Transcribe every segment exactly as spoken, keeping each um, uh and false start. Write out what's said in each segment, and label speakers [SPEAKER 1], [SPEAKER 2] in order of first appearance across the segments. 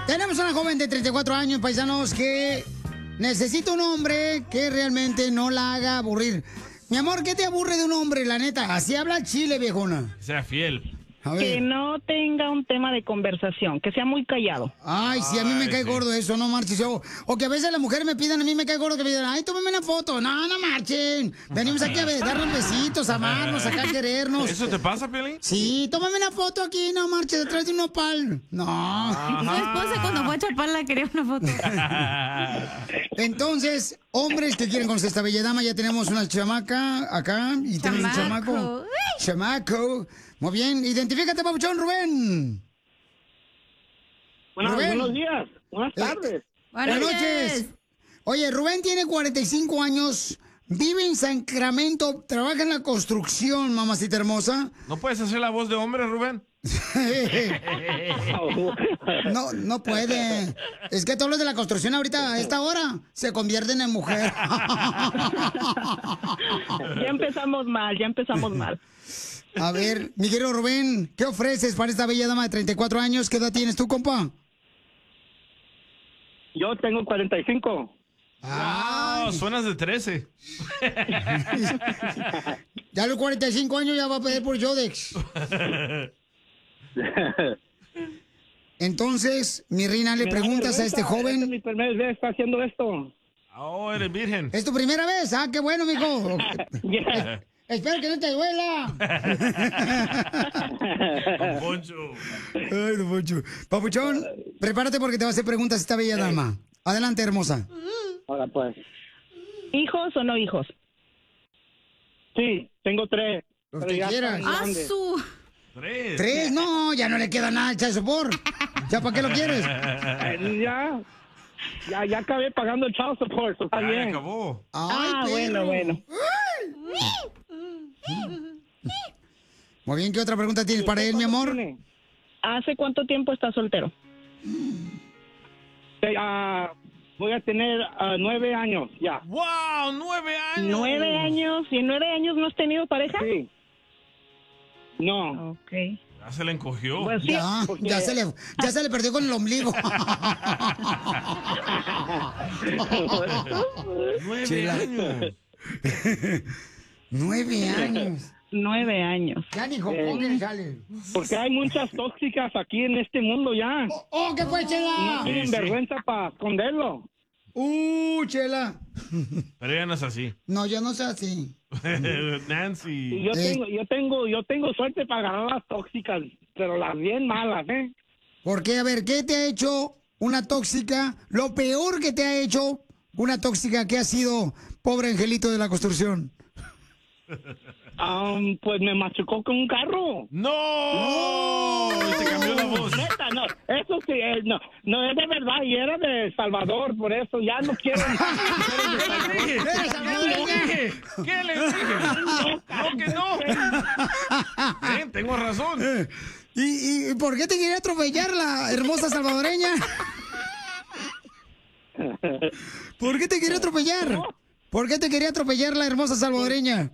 [SPEAKER 1] Tenemos una joven de treinta y cuatro años, paisanos, que necesita un hombre que realmente no la haga aburrir. Mi amor, ¿qué te aburre de un hombre, la neta? Así habla Chile, viejona.
[SPEAKER 2] Sea fiel.
[SPEAKER 3] Que no tenga un tema de conversación, que sea muy callado.
[SPEAKER 1] Ay, sí, a mí me
[SPEAKER 2] Ay,
[SPEAKER 1] cae
[SPEAKER 2] sí.
[SPEAKER 1] gordo eso, no marches. O, o que a veces las mujeres me piden, a mí me cae gordo que me digan, ay, tómame una foto. No, no marchen. Venimos aquí a ver, darnos besitos, amarnos, acá a querernos.
[SPEAKER 2] ¿Eso te pasa, Piolín?
[SPEAKER 1] Sí, tómame una foto aquí, no marches, detrás de un nopal. No.
[SPEAKER 4] Su esposa cuando fue a chaparla quería una foto.
[SPEAKER 1] Entonces, hombres que quieren conocer a esta bella dama, ya tenemos una chamaca acá y tenemos un
[SPEAKER 4] Chamaco.
[SPEAKER 1] chamaco. Chamaco. Muy bien, identifícate, papuchón, Rubén.
[SPEAKER 5] Bueno,
[SPEAKER 1] Rubén.
[SPEAKER 5] buenos días, buenas
[SPEAKER 1] Eh,
[SPEAKER 5] tardes.
[SPEAKER 4] Buenas
[SPEAKER 1] Buenas noches. Oye, Rubén tiene cuarenta y cinco años, vive en Sacramento, trabaja en la construcción, mamacita hermosa.
[SPEAKER 2] ¿No puedes hacer la voz de hombre, Rubén?
[SPEAKER 1] No, no puede. Es que todos los de la construcción ahorita, a esta hora, se convierten en mujer.
[SPEAKER 3] Ya empezamos mal, ya empezamos mal.
[SPEAKER 1] A ver, mi querido Rubén, ¿qué ofreces para esta bella dama de treinta y cuatro años? ¿Qué edad tienes tú, compa?
[SPEAKER 5] Yo tengo cuarenta y cinco.
[SPEAKER 2] Ah, suenas de trece.
[SPEAKER 1] Ya a los cuarenta y cinco años ya va a pedir por Yodex. Entonces, mi reina, le
[SPEAKER 5] Me da
[SPEAKER 1] preguntas a este
[SPEAKER 5] vergüenza, esta Es
[SPEAKER 1] joven.
[SPEAKER 5] mi primera vez está haciendo esto.
[SPEAKER 2] Oh, eres virgen.
[SPEAKER 1] ¿Es tu primera vez? Ah, qué bueno, mijo.
[SPEAKER 5] Yeah.
[SPEAKER 1] Espero que no te duela.
[SPEAKER 2] Don Poncho.
[SPEAKER 1] Ay, don Poncho. Papuchón, prepárate porque te va a hacer preguntas esta bella dama. Adelante, hermosa.
[SPEAKER 5] Ahora pues.
[SPEAKER 3] ¿Hijos o no hijos?
[SPEAKER 5] Sí, tengo tres.
[SPEAKER 1] Los
[SPEAKER 5] pero
[SPEAKER 1] que
[SPEAKER 5] ya
[SPEAKER 1] quieras.
[SPEAKER 5] están
[SPEAKER 4] ¡Ah,
[SPEAKER 5] grandes.
[SPEAKER 4] su!
[SPEAKER 2] Tres.
[SPEAKER 1] Tres, no, ya no le queda nada al chasopor. ¿Ya para qué lo quieres?
[SPEAKER 5] Eh, Ya, ya, ya acabé pagando el child support, eso está
[SPEAKER 2] Ya, ya
[SPEAKER 5] bien.
[SPEAKER 2] acabó.
[SPEAKER 3] Ah,
[SPEAKER 1] Ay,
[SPEAKER 3] bueno,
[SPEAKER 1] perro.
[SPEAKER 3] bueno.
[SPEAKER 1] Muy bien, ¿qué otra pregunta tienes para él, mi amor?
[SPEAKER 5] ¿Tiene?
[SPEAKER 3] ¿Hace cuánto tiempo estás soltero?
[SPEAKER 5] Eh, ah, voy a tener ah, nueve años ya.
[SPEAKER 2] ¡Wow! ¡Nueve años!
[SPEAKER 3] ¿Nueve años? ¿Y en nueve años no has tenido pareja?
[SPEAKER 5] Sí. No.
[SPEAKER 3] Ok.
[SPEAKER 2] Ya se le encogió.
[SPEAKER 3] Pues sí,
[SPEAKER 1] Ya,
[SPEAKER 5] porque-
[SPEAKER 1] ya se le, ya se le perdió con el ombligo.
[SPEAKER 2] ¡Nueve
[SPEAKER 1] Chela.
[SPEAKER 2] años!
[SPEAKER 1] Nueve años.
[SPEAKER 3] nueve años.
[SPEAKER 1] Ya ni jopón que le sale.
[SPEAKER 5] Porque hay muchas tóxicas aquí en este mundo ya.
[SPEAKER 1] ¡Oh, oh, qué fue,
[SPEAKER 5] No
[SPEAKER 1] Chela!
[SPEAKER 5] tienen
[SPEAKER 2] sí.
[SPEAKER 5] vergüenza para esconderlo.
[SPEAKER 1] ¡Uh, Chela!
[SPEAKER 2] Pero ella no es así.
[SPEAKER 1] No, yo no sé así.
[SPEAKER 5] Y
[SPEAKER 2] Nancy.
[SPEAKER 5] yo
[SPEAKER 1] Eh.
[SPEAKER 5] tengo, yo tengo, yo tengo suerte para agarrar las tóxicas, pero las bien malas, ¿eh?
[SPEAKER 1] Porque, a ver, ¿qué te ha hecho una tóxica? Lo peor que te ha hecho una tóxica que ha sido pobre angelito de la construcción.
[SPEAKER 5] Am, pues me machucó con un carro.
[SPEAKER 2] ¡No! Y te cambió la voz.
[SPEAKER 5] Neta, no, eso sí, eh, no, no es de verdad, y era de Salvador, por eso ya no quiero.
[SPEAKER 2] ¿Qué le dije? ¿Qué le dije? No, que no. Ven, tengo razón.
[SPEAKER 1] ¿Y, y por qué te quería atropellar la hermosa salvadoreña? ¿Por qué te quería atropellar? ¿Por qué te quería atropellar la hermosa salvadoreña?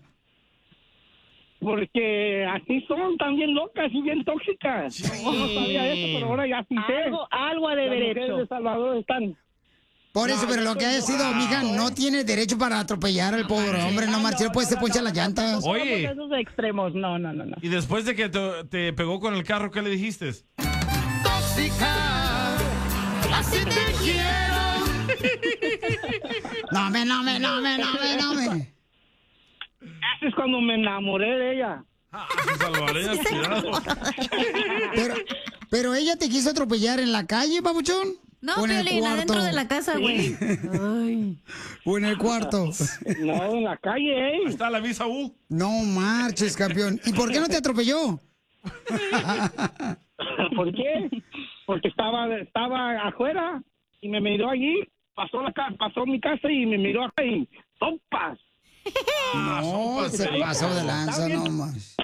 [SPEAKER 5] Porque así son, también locas y bien tóxicas. Yo no sabía eso, pero ahora ya sí sé.
[SPEAKER 3] Algo, algo ha de
[SPEAKER 5] Las
[SPEAKER 3] haber
[SPEAKER 5] mujeres
[SPEAKER 3] hecho.
[SPEAKER 5] de Salvador están.
[SPEAKER 1] Por eso,
[SPEAKER 5] No,
[SPEAKER 1] pero
[SPEAKER 5] yo
[SPEAKER 1] lo que ha
[SPEAKER 5] soy-
[SPEAKER 1] sido, mija, no tiene derecho para atropellar al pobre hombre. No, marchero, pues se poncha las llantas.
[SPEAKER 2] Oye.
[SPEAKER 3] Todos esos extremos, no, no, no, no.
[SPEAKER 2] Y después de que te, te pegó con el carro, ¿qué le dijiste?
[SPEAKER 1] Así te quiero. No me, no me, no me, no me, no me.
[SPEAKER 5] Eso es cuando me enamoré de ella.
[SPEAKER 2] Ah, sus salvadoreñas, cuidado.
[SPEAKER 1] Pero, pero ella te quiso atropellar en la calle, papuchón.
[SPEAKER 4] No,
[SPEAKER 1] ¿O en el
[SPEAKER 4] Piolín,
[SPEAKER 1] cuarto?
[SPEAKER 4] adentro de la casa, güey. Ay.
[SPEAKER 1] ¿O en el cuarto?
[SPEAKER 5] No, en la calle,
[SPEAKER 2] Ahí
[SPEAKER 5] ¿eh?
[SPEAKER 2] está la visa U.
[SPEAKER 1] No marches, campeón. ¿Y por qué no te atropelló?
[SPEAKER 5] ¿Por qué? Porque estaba, estaba afuera y me miró allí, pasó la ca- pasó mi casa y me miró acá y ¡sopas!
[SPEAKER 1] No, se pasó de lanza, no más.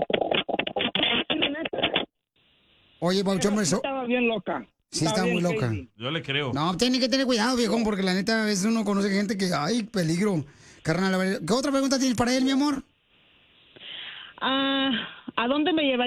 [SPEAKER 1] Oye, papuchón, eso...
[SPEAKER 5] Estaba bien loca.
[SPEAKER 1] Sí, está
[SPEAKER 5] bien
[SPEAKER 1] muy loca.
[SPEAKER 5] crazy.
[SPEAKER 2] Yo le creo.
[SPEAKER 1] No, tiene que tener cuidado, viejón, porque la neta a veces uno conoce gente que, ay, peligro. Carnal, a ver, ¿qué otra pregunta tienes para él, mi amor?
[SPEAKER 3] Ah, ¿a dónde me llevaría?